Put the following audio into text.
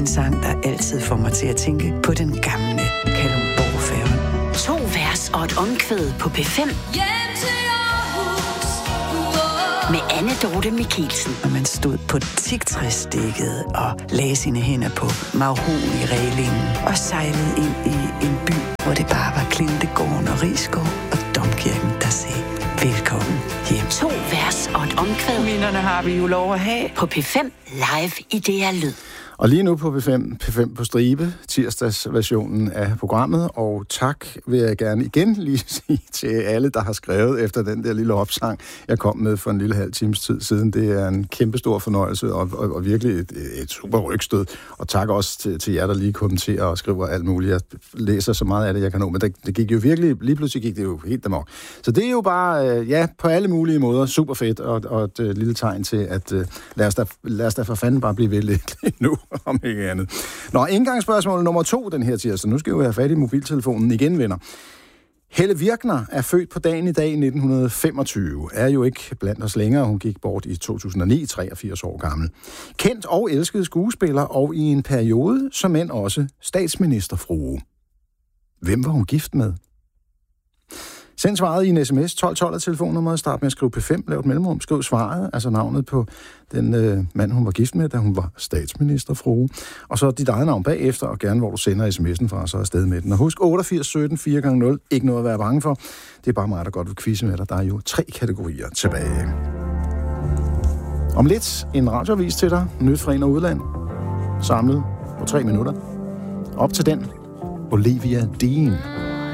En sang, der altid får mig til at tænke på den gamle Kalundborg-færge. 2 vers og et omkvæd på P5. Med Anne Dorthe Michelsen. Og man stod på teaktræsdækket og lagde sine hænder på mahogni-reglingen og sejlede ind i en by, hvor det bare var Klintegården og Risskov og Domkirken, der sagde velkommen hjem. 2 vers og et omkvæd. Minderne har vi jo lov at have. På P5 live i DR Lyd. Og lige nu på P5 på stribe, tirsdagsversionen af programmet, og tak vil jeg gerne igen lige sige til alle, der har skrevet efter den der lille opsang, jeg kom med for en lille halv times tid siden. Det er en kæmpestor fornøjelse og virkelig et super rygstød. Og tak også til jer, der lige kommenterer og skriver alt muligt. Jeg læser så meget af det, jeg kan nå, men det gik jo virkelig, lige pludselig gik det jo helt amok. Så det er jo bare, på alle mulige måder super fedt, og et lille tegn til, at lad os da for fanden bare blive ved lidt nu. Om ikke andet. Nå, indgangsspørgsmål nummer 2 den her tirsdag. Nu skal vi have fat i mobiltelefonen igen, venner. Helle Virkner er født på dagen i dag i 1925. Er jo ikke blandt os længere. Hun gik bort i 2009, 83 år gammel. Kendt og elsket skuespiller, og i en periode som end også statsministerfrue. Hvem var hun gift med? Send svaret i en sms 1212 af telefonnummeret. Start med at skrive P5, lav et mellemrum, skriv svaret, altså navnet på den mand, hun var gift med, da hun var statsministerfrue. Og så dit eget navn bagefter, og gerne hvor du sender sms'en fra, så er afsted med den. Og husk 88 17 4x0, ikke noget at være bange for. Det er bare mig, der godt vil quizze med dig. Der er jo 3 kategorier tilbage. Om lidt en radioavis til dig, nyt fra ind- og udland, samlet på 3 minutter. Op til den, Olivia Dean.